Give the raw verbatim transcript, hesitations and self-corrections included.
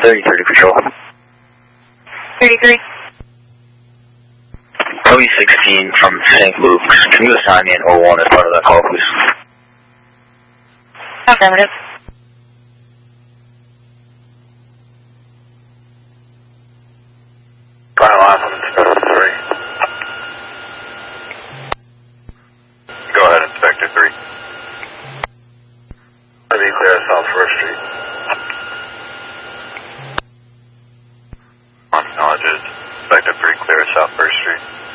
thirty-three Patrol. thirty-three. Cody sixteen from Saint Luke's. Can you assign me an oh one as part of that call, please? Affirmative. Final answer, three. Go ahead, Inspector three. Let me clear South First Street. Acknowledges Inspector three, clear South First Street.